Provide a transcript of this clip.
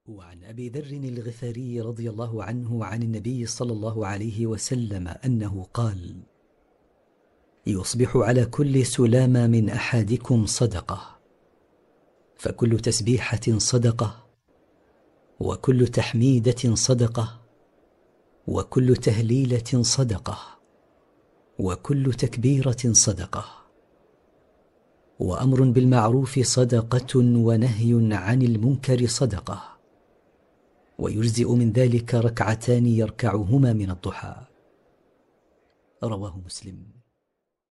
وعن أبي ذر الغفاري رضي الله عنه عن النبي صلى الله عليه وسلم أنه قال: يصبح على كل سلامة من أحدكم صدقة، فكل تسبيحة صدقة، وكل تحميدة صدقة، وكل تهليلة صدقة، وكل تكبيرة صدقة، وأمر بالمعروف صدقة، ونهي عن المنكر صدقة، ويجزئ من ذلك ركعتان يركعهما من الضحى. رواه مسلم.